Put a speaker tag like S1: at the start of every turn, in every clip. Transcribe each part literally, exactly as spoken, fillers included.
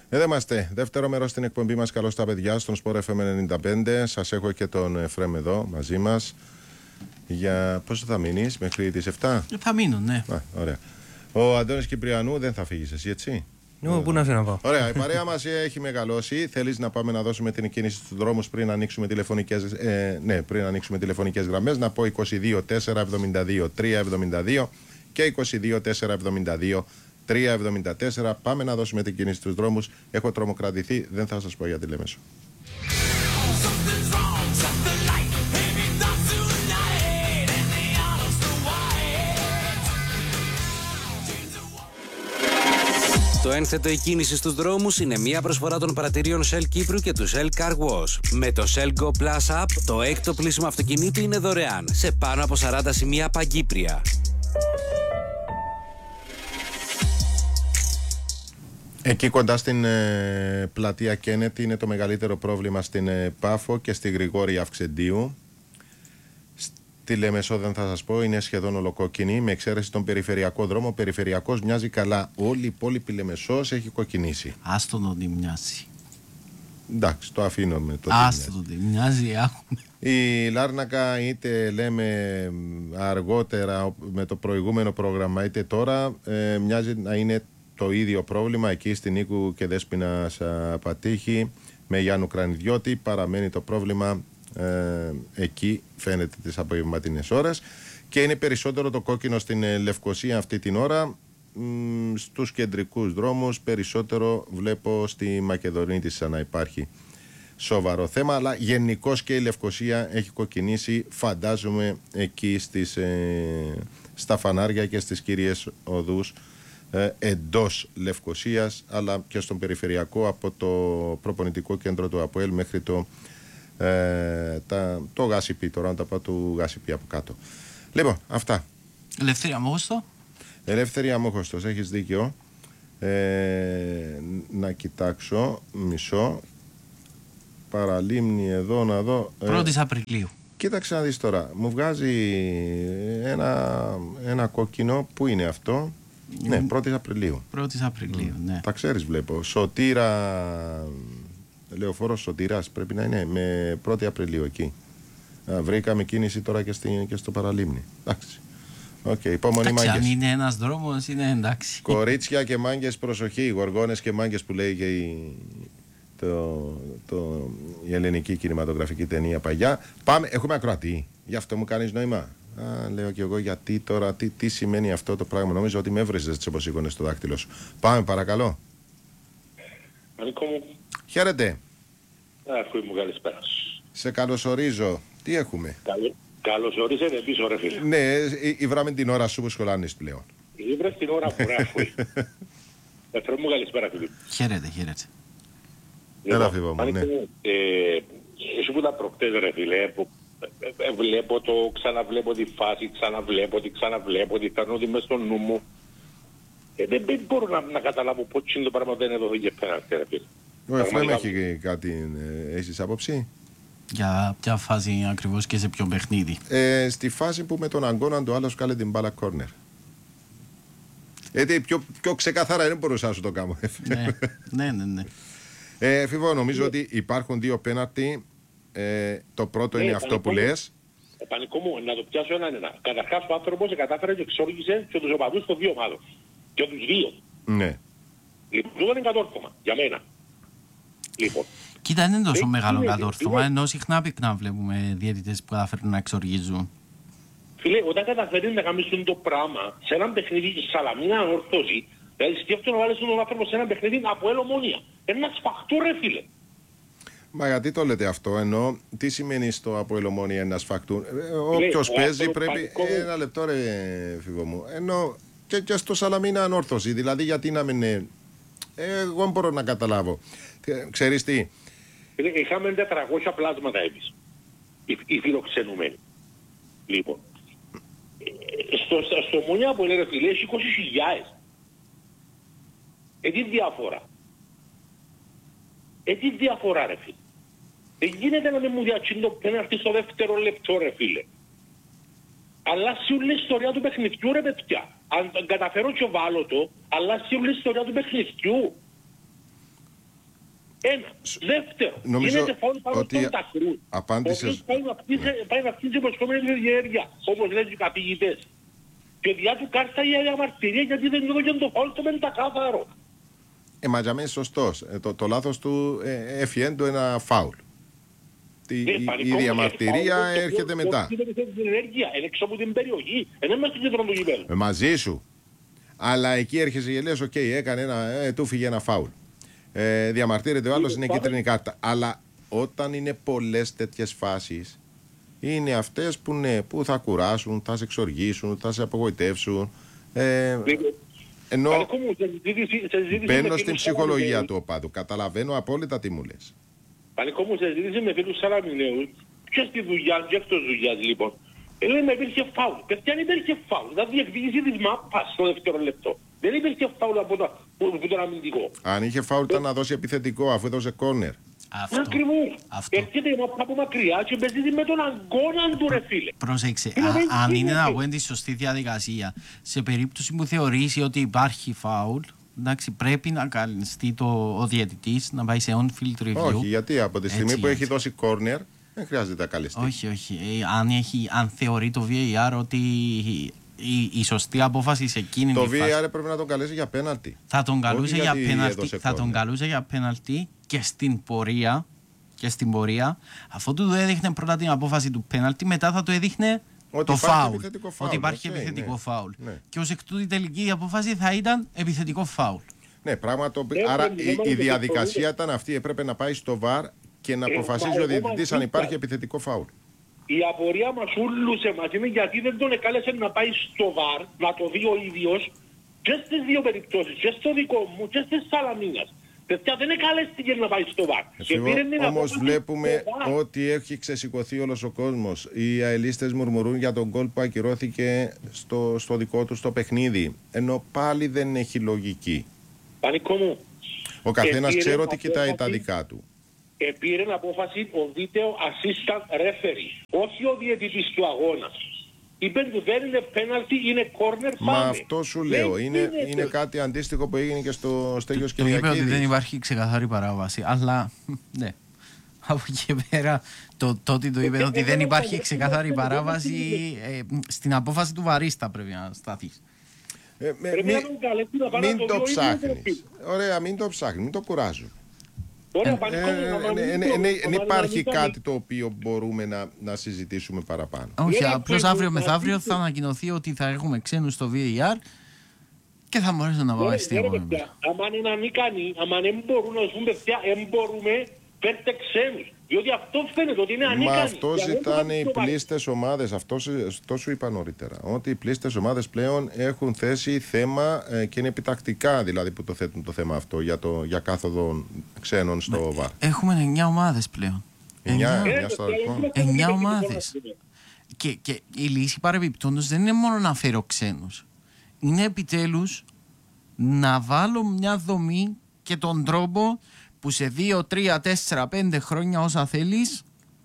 S1: Εδώ είμαστε. Δεύτερο μέρος στην εκπομπή μας. Καλώς τα παιδιά στον Sport εφ εμ ενενήντα πέντε. Σας έχω και τον Εφραίμ εδώ μαζί μας. Για πόσο θα μείνεις, μέχρι τις επτά?
S2: Θα μείνω, ναι.
S1: Α, ωραία. Ο Αντώνης Κυπριανού, δεν θα φύγεις εσύ, έτσι?
S3: Ναι, πού να φύγω να πάω.
S1: Ωραία, η παρέα μας έχει μεγαλώσει. Θέλεις να πάμε να δώσουμε την κίνηση στους δρόμους πριν ανοίξουμε τηλεφωνικές, ε, ναι, πριν ανοίξουμε τηλεφωνικές γραμμές? Να πω είκοσι δύο τετρακόσια εβδομήντα δύο τριακόσια εβδομήντα δύο και είκοσι δύο τετρακόσια εβδομήντα δύο τριακόσια εβδομήντα τέσσερα. Πάμε να δώσουμε την κίνηση στους δρόμους. Έχω τρομοκρατηθεί, δεν θα σας πω για τη Λέμεσο.
S4: Το ένθετο η κίνηση στους δρόμους είναι μια προσφορά των πρατηρίων Shell Κύπρου και του Shell Car Wash. Με το Shell Go Plus App, το έκτο πλήσιμο αυτοκινήτου είναι δωρεάν σε πάνω από σαράντα σημεία παγκύπρια.
S1: Εκεί κοντά στην ε, πλατεία Κένετι είναι το μεγαλύτερο πρόβλημα στην ε, Πάφο και στη Γρηγόρη Αυξεντίου. Στη Λέμεσο δεν θα σας πω, είναι σχεδόν ολοκόκκινη με εξαίρεση τον περιφερειακό δρόμο. Ο περιφερειακός μοιάζει καλά. Όλη η υπόλοιπη Λεμεσός έχει κοκκινήσει.
S2: Άστον ότι μοιάζει.
S1: Εντάξει, το αφήνω με το
S2: Άστον ότι μοιάζει.
S1: Η Λάρνακα, είτε λέμε αργότερα με το προηγούμενο πρόγραμμα είτε τώρα, ε, μοιάζει να είναι το ίδιο πρόβλημα. Εκεί στην Νίκου και Δέσποινας Πατήχη με Γιάννου Κρανιδιώτη παραμένει το πρόβλημα. Ε, εκεί φαίνεται τις απογευματινές ώρες και είναι περισσότερο το κόκκινο στην ε, Λευκοσία αυτή την ώρα. Μ, στους κεντρικούς δρόμους περισσότερο βλέπω στη Μακεδονή της να υπάρχει σοβαρό θέμα, αλλά γενικώς και η Λευκοσία έχει κοκκινήσει, φαντάζομαι, εκεί στις, ε, στα φανάρια και στις κύριες οδούς ε, εντός Λευκοσίας, αλλά και στον περιφερειακό από το προπονητικό κέντρο του ΑΠΟΕΛ μέχρι το Ε, τα, το Γάσιπι, το ράντα του Γάσιπι από κάτω. Λοιπόν, αυτά.
S2: Ελεύθερη Αμόχωστο.
S1: Ελεύθερη Αμόχωστος, έχεις δίκιο. Ε, να κοιτάξω, μισό. Παραλίμνη εδώ, να δω.
S2: πρώτη Απριλίου.
S1: Κοίταξε να δεις τώρα. Μου βγάζει ένα, ένα κόκκινο. Πού είναι αυτό? Mm. Ναι, πρώτη Απριλίου.
S2: πρώτη Απριλίου, mm. ναι.
S1: Τα ξέρεις, βλέπω. Σωτήρα... Λεωφόρος Σωτήρας πρέπει να είναι με πρώτη Απριλίου εκεί. Α, βρήκαμε κίνηση τώρα και, στη, και στο Παραλίμνη. Εντάξει. Okay, υπόμονη μάγκες.
S2: Αν είναι ένας δρόμος είναι εντάξει.
S1: Κορίτσια και μάγκες, προσοχή. Γοργόνες και μάγκες που λέει και η, το, το, η ελληνική κινηματογραφική ταινία παλιά. Πάμε, έχουμε ακροατή. Γι' αυτό μου κάνεις νόημα. Α, λέω και εγώ γιατί τώρα, τι, τι σημαίνει αυτό το πράγμα. Νομίζω ότι με έβριζες έτσι όπως σήκωνες το δάχτυλο σου. Πάμε παρακαλώ.
S5: Ανίκο μου.
S1: Χαίρετε.
S5: Αφού μου καλησπέρα.
S1: Σε καλωσορίζω. Τι έχουμε?
S5: Καλ, καλωσορίζετε πίσω ρε φίλε.
S1: Ναι, ήβραμε την ώρα σου που σχολάνεις πλέον.
S5: Ήβρες την ώρα που ράχουι. Εφραίμ μου καλησπέρα φίλε.
S2: Χαίρετε, χαίρετε.
S1: Έλα φίβο μου, ναι.
S5: Εσύ που τα προκτές ρε φίλε, που ε, βλέπω το, ξαναβλέπω τη φάση, ξαναβλέπω τη, ξαναβλέπω τη, κάνω τη μες στο νου μου. Ε, δεν, δεν μπορώ να, να καταλάβω πώς είναι το πράγμα δεν είναι εδώ και πέναρτη ρε φίλε.
S1: Ο Εφραίμ έχει κάτι, ε, έχεις άποψη?
S2: Για ποια φάση ακριβώς και σε ποιο παιχνίδι?
S1: Ε, στη φάση που με τον Αγκώναν το άλλος κάλε την μπάλα κόρνερ. Γιατί πιο, πιο ξεκαθαρά δεν μπορούσα να σου το κάνω.
S2: Ναι, ναι, ναι, ναι.
S1: Ε, Φίβο, νομίζω ότι υπάρχουν δύο πέναρτι. Ε, το πρώτο
S5: ναι,
S1: είναι αυτό που λες.
S5: Πανικό μου, να το πιάσω έναν ένα. Καταρχάς ο άνθρωπος κατάφερε και εξόργησε και τους οπαδούς των δύο ομάδων. Και τους δύο.
S1: Ναι.
S5: Λοιπόν, αυτό είναι κατόρθωμα για μένα. Λοιπόν.
S2: Κοίτα, δεν είναι τόσο
S5: ε,
S2: μεγάλο
S5: είναι,
S2: κατόρθωμα,
S5: είναι.
S2: ενώ συχνά πυκνά βλέπουμε διαιτητές που καταφέρουν να εξοργίζουν.
S5: Φίλε, όταν καταφέρει να κάνουν το πράγμα σε έναν παιχνίδι και Σαλαμίνα ανορθώσει, δηλαδή σκέφτομαι να βάλεις τον άνθρωπο σε έναν παιχνίδι από Ομόνια. Ένα σφαχτό ρε φίλε.
S1: Μα γιατί το λέτε αυτό, ενώ τι σημαίνει στο Αποέλ Ομόνια ένα σφαχτού? Όποιος παίζει πρέπει. Ένα λεπτό ρε Φίβο μου. Ενώ και, και στο Σαλαμίνα ανόρθωση, δηλαδή γιατί να μην είναι. Εγώ δεν μπορώ να καταλάβω. Ξέρεις τι?
S5: Είχαμε τετρακόσια πλάσματα εμείς. Οι, οι φιλοξενουμένοι. Λοιπόν. Στο, στο Μονιά που λένε φίλε έχει είκοσι χιλιάδες. Ε, τι διαφορά. Ε, τι διαφορά ρε φίλε. Δεν γίνεται να μην μου διατσίνει το πέναρτι στο δεύτερο λεπτό ρε φίλε. αλλάσει όλη η ιστορία του παιχνιδιού ρε παιδιά. Αν καταφέρω και βάλω το, αλλάσει όλη η ιστορία του παιχνιδιού. Ένα. Δεύτερο, γίνεται φάουλ πάνω στον Τακρούν.
S1: Απάντησες...
S5: Ο οποίος πάει να φτύσει υποσχόμενη διενέργεια, όπως λένε οι καθηγητές. Και διά του κάρτα η διαμαρτυρία γιατί δεν είναι το φάουλ το πεντακάθαρο.
S1: Ε, μα για μένα είναι σωστός. Ε, το, το λάθος του ε, έφυγε του ένα φάουλ. Η,
S5: ε,
S1: η, η διαμαρτυρία ε, έρχεται μετά.
S5: Είναι έξω από την περιοχή, είναι μέσα στο κέντρο του γηπέδου.
S1: Ε, μαζί σου. Αλλά εκεί έρχεσαι και λες, οκ, okay, έκανε ένα, ε, του φύγε ένα φάουλ. Ε, διαμαρτύρεται ο άλλος, είναι κίτρινη κάρτα. Αλλά όταν είναι πολλές τέτοιες φάσεις, είναι αυτές που, ναι, που θα κουράσουν, θα σε εξοργήσουν, θα σε απογοητεύσουν. Ε, ενώ μπαίνω στην ψυχολογία του οπαδού, καταλαβαίνω απόλυτα τι μου λες.
S5: Πανικό μου σε συζήτηση με φίλους Σαλαμινέους και στη δουλειά και εκτός δουλειάς λοιπόν. Λέει με υπήρχε φάουλ. Παιδιά, αν υπήρχε φάουλ, θα διεκδικήσει της μάπας στο δεύτερο λεπτό. Δεν υπήρχε φάουλ από το, από τον αμυντικό.
S1: Αν είχε φάουλ ήταν να δώσει επιθετικό αφού έδωσε κόρνερ.
S2: Αυτό.
S5: Ακριβώς. Έρχεται η μάπα από μακριά και παίζει με τον αγκώνα του ρε φίλε.
S2: Πρόσεξε, α, αν είναι να βγαίνει τη σωστή διαδικασία, σε περίπτωση που θεωρήσει ότι υπάρχει φάουλ, εντάξει, πρέπει να καλυστεί το, ο διαιτητής να πάει σε on-field review.
S1: Όχι, γιατί από τη στιγμή
S2: έτσι,
S1: που
S2: έτσι.
S1: έχει δώσει corner δεν χρειάζεται να καλυστεί.
S2: Όχι, όχι. Ε, αν, έχει, αν θεωρεί το βι έι αρ ότι η, η, η σωστή απόφαση σε εκείνη
S1: το
S2: τη φάση...
S1: βι έι αρ πρέπει να τον καλέσει για πέναλτι.
S2: Θα τον καλούσε για πέναλτι, θα τον καλούσε για πέναλτι και στην πορεία, και στην πορεία, αφού του έδειχνε πρώτα την απόφαση του πέναλτι, μετά θα του έδειχνε
S1: ότι
S2: το φάουλ.
S1: Ότι
S2: υπάρχει
S1: okay,
S2: επιθετικό
S1: ναι.
S2: φάουλ.
S1: Ναι.
S2: Και ως εκ τούτου η τελική απόφαση θα ήταν επιθετικό φάουλ.
S1: Ναι, πράγμα το... Άρα η, η διαδικασία ήταν αυτή, έπρεπε να πάει στο βαρ και να αποφασίζει ο διαιτητής αν υπάρχει επιθετικό φάουλ.
S5: Η απορία μας ούλους εμάς είναι γιατί δεν τον εκάλεσε να πάει στο βαρ, να το δει ο ίδιος και στις δύο περιπτώσεις, και στο δικό μου και στις Σαλαμίνας. Παιδιά δεν εκάλεστηκε να πάει στο βαρ.
S1: Όμως βλέπουμε ότι έχει ξεσηκωθεί όλος ο κόσμος. Οι αελίστες μουρμουρούν για τον γκολ που ακυρώθηκε στο, στο δικό του το παιχνίδι. Ενώ πάλι δεν έχει λογική.
S5: Πανικό μου.
S1: Ο καθένας ξέρει ότι κοιτάει τα δικά του.
S5: Επήρε απόφαση ο video assistant referee, όχι ο διαιτητής του αγώνα. Είπε του δεν είναι πέναλτι, είναι corner.
S1: Μα πάμε. Αυτό σου λέω. Είναι, είναι, είναι κάτι αντίστοιχο που έγινε και στο Στέλιος Κυριακίδης.
S2: Το είπε ότι δεν υπάρχει ξεκαθαρή παράβαση. Αλλά ναι. Από εκεί και πέρα το, το ότι το είπε ότι δεν υπάρχει ξεκαθαρή παράβαση ε, στην απόφαση του βαρίστα πρέπει να σταθείς.
S1: Ε, με, μη, μην το, το ψάχνεις. Ωραία, μην το ψάχνεις, μην το κουράζουν. Δεν υπάρχει κάτι το οποίο μπορούμε να, να συζητήσουμε παραπάνω.
S2: Όχι, απλώς αύριο μεθαύριο θα ανακοινωθεί ότι θα έχουμε ξένους στο βι έι αρ και θα μπορέσουν να πάμε στην επόμενη.
S5: Αν είναι ανίκανοι, αν δεν μπορούν να ζουν παιδιά, δεν μπορούμε πέντε ξένους. Διότι αυτό φαίνεται ότι είναι ανίκανοι.
S1: Μα αυτό ήταν οι πλήστες ομάδες, αυτό, αυτό σου είπα νωρίτερα. Ότι οι πλήστες ομάδες πλέον έχουν θέσει θέμα ε, και είναι επιτακτικά δηλαδή που το θέτουν το θέμα αυτό για, το, για κάθοδο ξένων στο βαρ.
S2: Έχουμε εννιά ομάδες πλέον.
S1: εννιά
S2: εννιά ομάδες. Και, και η λύση παρεμπιπτόντως δεν είναι μόνο να φέρω ξένους. Είναι επιτέλους να βάλω μια δομή και τον τρόπο που σε δύο, τρία, τέσσερα, πέντε χρόνια όσα θέλεις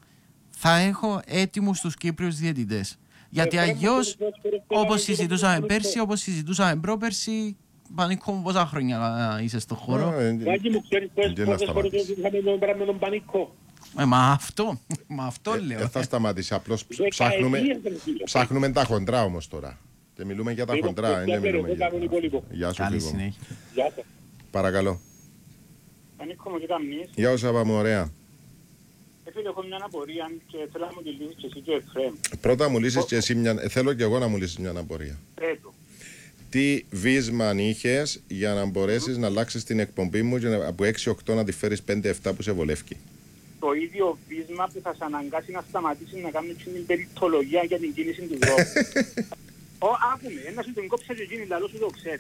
S2: θα έχω έτοιμους τους Κύπριους διαιτητές. Γιατί αλλιώς όπως συζητούσαμε πέρσι, όπως συζητούσαμε πρόπερσι, Πανίκο μου πόσα χρόνια είσαι στον χώρο.
S5: Μάκη μου ξέρεις πόσες φορές είχαμε τον πράγμα με τον Πανίκο.
S2: Μα αυτό, μα αυτό λέω.
S1: Δεν θα σταματήσει, απλώς ψάχνουμε τα χοντρά όμως τώρα. Και μιλούμε για τα χοντρά, δεν μιλούμε για τα υπόλοιπα. Γεια σου Φίβο. Παρακαλώ.
S3: Πανίκο μου και καμνείς.
S1: Γεια σου Σάβα μου, ωραία.
S3: Φίλε, έχω μια απορία και θέλω να μου τη λύσεις και εσύ και ο Εφραίμ.
S1: Πρώτα μου λύσεις και εσύ μια... Θέλω και εγώ να μου λύσεις μια απορία.
S3: Πέτω.
S1: Τι βίσμα είχες για να μπορέσεις mm. να αλλάξεις την εκπομπή μου και από έξι οκτώ να τη φέρεις πέντε επτά που σε βολεύει.
S3: Το ίδιο βίσμα που θα σε αναγκάσει να σταματήσεις να κάνεις την περιπτολογία για την κίνηση του δρόμου. Ω, άκουμε, ένα σου τον κόψε και εκείνη, λαλό σου το ξέρει.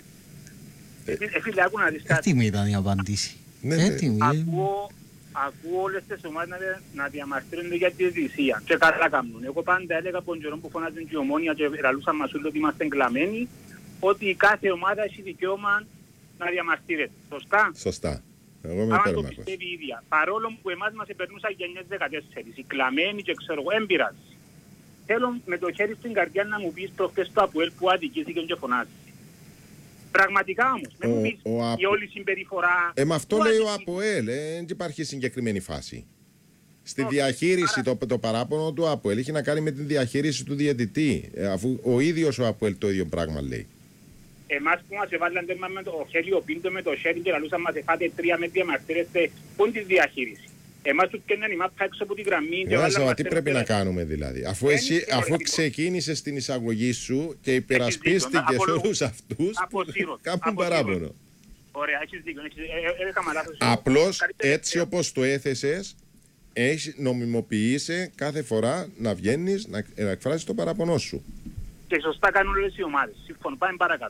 S3: Ε, φίλε, άκου να δεις κάτι.
S2: Έτοιμη ήταν η απάντηση. Έτοιμη.
S3: Ακούω, ακούω όλες τις ομάδες να, να διαμαρτύρονται για τη διαιτησία και καλά κάνουν. Εγώ πάντα έλεγα από τον καιρό που φωνάζουν και η Ομόνια και ραλούσαν μας όλοι ότι είμαστε εγκλαμμένοι, ότι κάθε ομάδα έχει δικαίωμα να διαμαρτύρεται. Σωστά.
S1: Σωστά. Εγώ είμαι
S3: άμα το πιστεύει η ίδια. Παρόλο που εμάς μας επερνούσαν γενιές δεκατέσσερα, οι κλαμμένοι και ξέρω εγώ, έμπειρας. Θέλω με το χέρι στην καρδιά να μου πεις προχτές το Αποέλ που αδικήθηκε και φωνάζει. Πραγματικά όμως. Δεν μου πεις η όλη συμπεριφορά...
S1: Ε, με αυτό λέει ο ΑΠΟΕΛ. Δεν υπάρχει συγκεκριμένη φάση. Στη okay, διαχείριση, άρα... το, το παράπονο του ΑΠΟΕΛ έχει να κάνει με τη διαχείριση του διαιτητή. Ε, αφού ο ίδιος ο ΑΠΟΕΛ το ίδιο πράγμα λέει.
S3: Εμάς που μας εβάλλαν τέρμα με το Χέλιο Πίντο, με το Χέλιο και λαλούσαν μας εφάτε τρία με διαμαρτύρεστε, πού είναι τη διαχείριση. Εμάς τους καίναν η μάπα έξω από την γραμμή.
S1: Γεια τι πρέπει να κάνουμε δηλαδή. Αφού, εσύ, αφού ξεκίνησες την εισαγωγή σου και υπερασπίστηκες όλους αυτούς που κάνουν παράπονο.
S3: Ωραία, έχεις δίκιο. Έκανα λάθος.
S1: Απλώς έτσι όπως το έθεσες, έχεις νομιμοποιήσει κάθε φορά να βγαίνεις να εκφράσεις το παράπονο σου.
S3: Και σωστά κάνουν όλες οι ομάδες. Συμφωνώ, πάμε παρακάτω.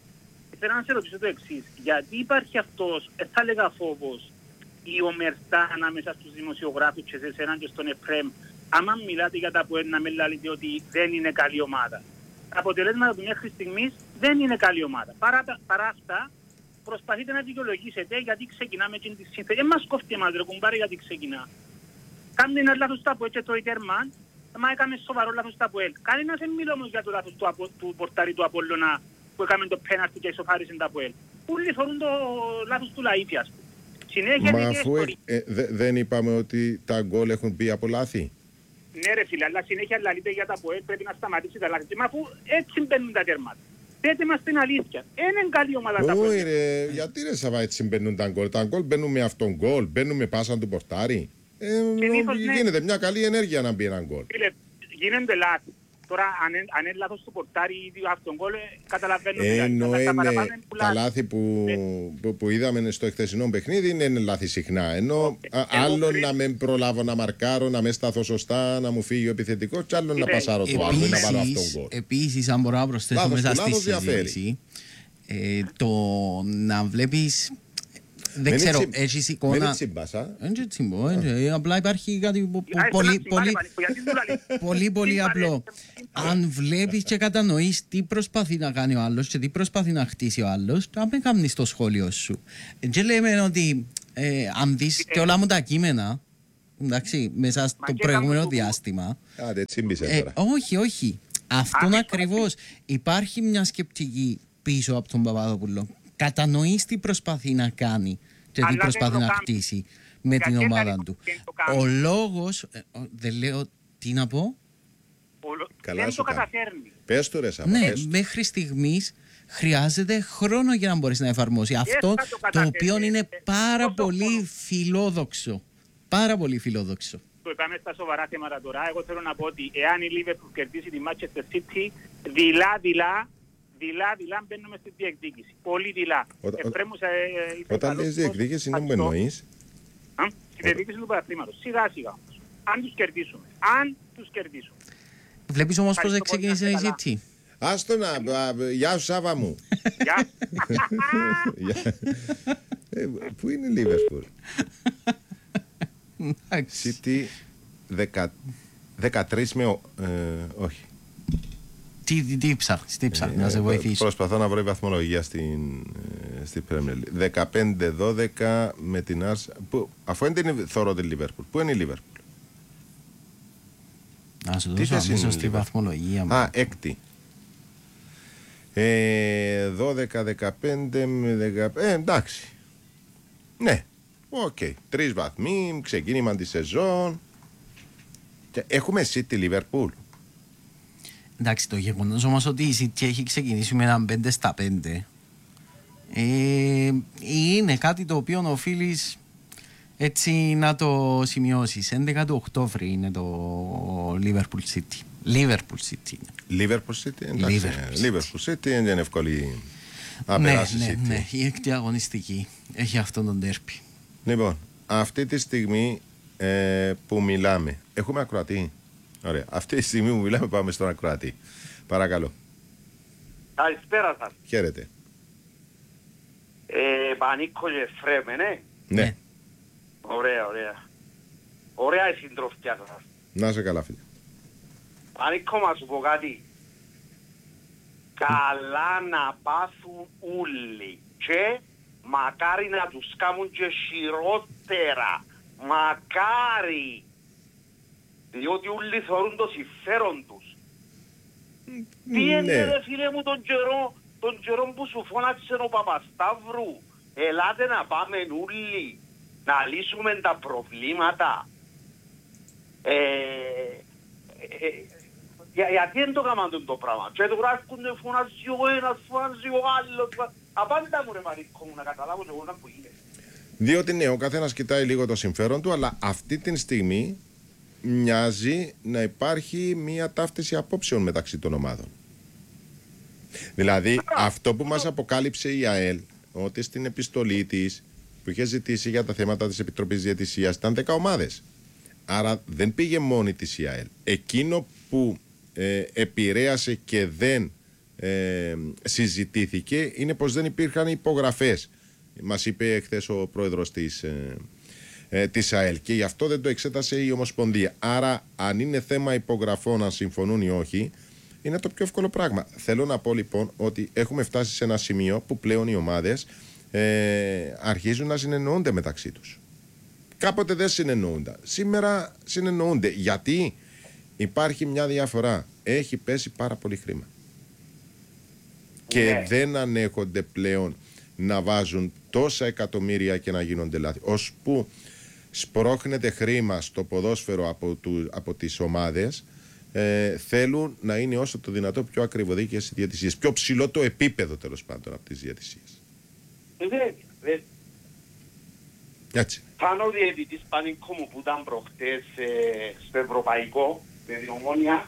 S3: Θέλω να σε ρωτήσω το εξής. Γιατί υπάρχει αυτός, ε, θα έλεγα φόβος, η ομερτά ανάμεσα στους δημοσιογράφους και σε εσέναν και στον ΕΦΡΕΜ, άμα μιλάτε για τα που να με λέτε ότι δεν είναι καλή ομάδα. Τα αποτελέσματα του μέχρι στιγμής δεν είναι καλή ομάδα. Παρά, παρά αυτά, προσπαθείτε να δικαιολογήσετε γιατί ξεκινάμε και τη σύνθεση. Δεν μας κόφτει εμάς ρε κουμπάρε γιατί ξεκινά. Κάνουν ένα λάθος τα που έτσι το Ιτερμάν, μα έκαμε σοβαρό λάθος τα που έλ. Κανένας δεν μιλώ όμως για το λάθος του, απο, του πορτάρι του Απόλλωνα που έκαμε το πέναρτι και ισοφάρισαν τα που έλ. Όλοι φορούν το λάθος του Λαΐφη ας πούμε. Συνέχεια
S1: μα αφού ε, ε, δε, δεν είπαμε ότι τα γκολ έχουν μπει από λάθη.
S3: Ναι ρε φίλε, αλλά συνέχεια λαλείτε για τα που έλ πρέπει να σταματήσει τα λάθη. Μα αφού έτσι μπαίνουν τα τέρματα. Πέτε μας την αλήθεια. Είναι καλή ομάδα τα που έλ.
S1: ρε, γιατί ρε Σαββά έτσι μπαίνουν τα γκολ. Τα γκολ μπαίνουν με αυτόν γκολ, μπαίνουν με πάσαν του πορτάρι. Ε, γίνεται ναι. μια καλή ενέργεια να μπει έναν γκολ.
S3: Φίλε, γίνεται λάθη. Τώρα, αν, αν είναι λάθος του πορτάρι ή αυτόν γκολ, καταλαβαίνω.
S1: Ενώ είναι τα λάθη που, που, που είδαμε στο εχθεσινό παιχνίδι είναι λάθη συχνά. Ενώ okay. άλλο χρή... να με προλάβω να μαρκάρω, να με σταθώ σωστά, να μου φύγει ο επιθετικός, και άλλο να πασάρω το άλλο, να βάλω αυτόν γκολ.
S2: Επίσης, αν μπορώ να προσθέσω μέσα στη συζήτηση, ε, το να βλέπεις. Δεν ξέρω, έχεις εικόνα...
S1: Δεν είναι τσιμπάσα.
S2: Δεν είναι τσιμπό, απλά υπάρχει κάτι πολύ πολύ απλό. Αν βλέπεις και κατανοείς τι προσπαθεί να κάνει ο άλλος και τι προσπαθεί να χτίσει ο άλλος, να μην κάνεις το σχόλιο σου. Και λέμε ότι αν δεις και όλα μου τα κείμενα, εντάξει, μέσα στο προηγούμενο διάστημα...
S1: Άντε, τσίμπησε τώρα.
S2: Όχι, όχι. Αυτόν ακριβώς υπάρχει μια σκεπτική πίσω από τον Παπαδόπουλο. Κατανοείς τι προσπαθεί να κάνει και τι προσπαθεί να χτίσει με την ομάδα του. Ο λόγος, δεν λέω τι να πω.
S1: Καλά σου κάνει. Πες το ρε Σαββά.
S2: Ναι, μέχρι στιγμής χρειάζεται χρόνο για να μπορείς να εφαρμόσει αυτό το οποίο είναι πάρα πολύ φιλόδοξο. Πάρα πολύ φιλόδοξο.
S3: Το πάμε στα σοβαρά θέματα τώρα. Εγώ θέλω να πω ότι εάν η Liverpool κερδίσει τη Manchester City, δειλά-δειλά δειλά-δειλά μπαίνουμε στη διεκδίκηση. Πολύ δειλά.
S1: Όταν λες διεκδίκηση είναι που εννοείς.
S3: Στη διεκδίκηση του παραθλήματος. Σιγά-σιγά όμως. Αν τους κερδίσουμε. Αν τους κερδίσουμε.
S2: Βλέπεις όμως πώς δεν ξεκίνησε η City.
S1: Άστο να... Γεια σου Σάβα μου.
S3: Γεια.
S1: Πού είναι η Liverpool? City δεκατρείς με... Όχι.
S2: Τι, τι ψάχνεις, τι ψάχνεις, να σε βοηθήσω.
S1: Προσπαθώ να βρω η βαθμολογία στην, στην Premier League. δεκαπέντε δώδεκα με την Arsenal. Αφού είναι θωρώ την Liverpool. Πού είναι η Liverpool?
S2: Να σου δώσω αμέσως τη βαθμολογία μου.
S1: Α, έκτη. Ε, δώδεκα δεκαπέντε με δεκαπέντε. Ε, εντάξει. Ναι. Οκ. Okay. Τρεις βαθμοί, ξεκίνημα τη σεζόν. Και έχουμε City Liverpool.
S2: Εντάξει, το γεγονός όμως ότι η City έχει ξεκινήσει με έναν πέντε στα πέντε ε, είναι κάτι το οποίο οφείλεις έτσι να το σημειώσεις. έντεκα του Οκτώβρη είναι το Liverpool City. Liverpool City είναι.
S1: Liverpool City, εντάξει. Liverpool City είναι εύκολη να περάσει
S2: ναι,
S1: City.
S2: Ναι, ναι, η έκτη αγωνιστική έχει αυτόν τον τέρπι.
S1: Λοιπόν, αυτή τη στιγμή ε, που μιλάμε, έχουμε ακροατή. Ωραία. Αυτή τη στιγμή που μιλάμε πάμε στον ακροατή. Παρακαλώ.
S6: Καλησπέρα σας.
S1: Χαίρετε.
S6: Ε, Πανίκο και Φρέμε, ναι.
S1: Ναι.
S6: Ωραία, ωραία. Ωραία η συντροφιά σας.
S1: Να είσαι καλά, φίλε.
S6: Πανίκο, μας σου πω κάτι. Καλά να πάθουν όλοι και μακάρι να τους κάνουν και χειρότερα. Μακάρι. Διότι όλοι θεωρούν το συμφέρον τους. Mm, τι είναι ναι. ρε φίλε μου τον καιρό τον καιρό που σου φώναξε ο Παπασταύρου, ελάτε να πάμε όλοι να λύσουμε τα προβλήματα. Ε, ε, για, γιατί δεν το έκαναν το πράγμα. Και τώρα έρχονται φωνάζει ο ένας, φωνάζει ο άλλος. Απάντα μου ρε Μαρίκο μου να καταλάβω εγώ να που γίνεται.
S1: Διότι ναι, ο καθένας κοιτάει λίγο το συμφέρον του, αλλά αυτή τη στιγμή μοιάζει να υπάρχει μία ταύτιση απόψεων μεταξύ των ομάδων. Δηλαδή, αυτό που μας αποκάλυψε η ΑΕΛ, ότι στην επιστολή της που είχε ζητήσει για τα θέματα της Επιτροπής Διαιτησίας ήταν δέκα ομάδες. Άρα δεν πήγε μόνη της η ΑΕΛ. Εκείνο που ε, επηρέασε και δεν ε, συζητήθηκε είναι πως δεν υπήρχαν υπογραφές. Μας είπε χθες ο πρόεδρος της, ε, ε, της ΑΕΛ και γι' αυτό δεν το εξέτασε η Ομοσπονδία. Άρα αν είναι θέμα υπογραφών, αν συμφωνούν ή όχι, είναι το πιο εύκολο πράγμα. Θέλω να πω λοιπόν ότι έχουμε φτάσει σε ένα σημείο που πλέον οι ομάδες ε, αρχίζουν να συνεννοούνται μεταξύ τους. Κάποτε δεν συνεννοούνταν. Σήμερα συνεννοούνται. Γιατί υπάρχει μια διαφορά. Έχει πέσει πάρα πολύ χρήμα. Και ναι. δεν ανέχονται πλέον να βάζουν τόσα εκατομμύρια και να γίνονται λάθη. Ώσπου σπρώχνεται χρήμα στο ποδόσφαιρο από, του, από τις ομάδες, ε, θέλουν να είναι όσο το δυνατό πιο ακριβοδίκαιες οι διαιτησίες. Πιο ψηλό το επίπεδο τέλος πάντων από τις διαιτησίες.
S6: Βέβαια, βέβαια.
S1: Έτσι.
S6: Πάνω ο διαιτητής Πανίκο μου που ήταν προχτές ε, στο Ευρωπαϊκό, με την Ομόνια,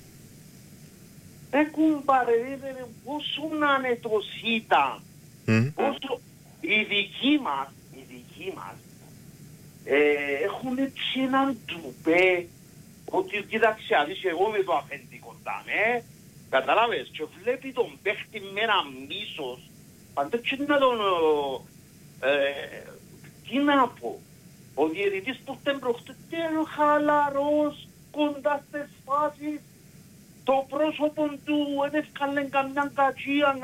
S6: έχουν παρεδίδερε πόσο άνετος ήταν. Mm. Όσο οι δικοί μας, οι δικοί μας, ε, έχουν έτσι έναν ντουπέ, ότι κοίταξε αδείς εγώ με το αφεντικό ήταν, ε, καταλάβες, και βλέπει τον παίχτη με ένα μίσος, παντέψε να τον, ε, τι να πω, ο διαιτητής που ήταν προχτές είναι χαλαρός, κοντά στις φάσεις, το πρόσωπο του δεν έφκαλε καμιά κατσία,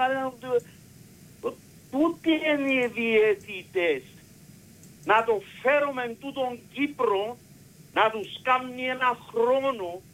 S6: ούτε είναι οι διαιτητές. Να το φέρουμε τούτον Κύπρο, να τους κάνει ένα χρόνο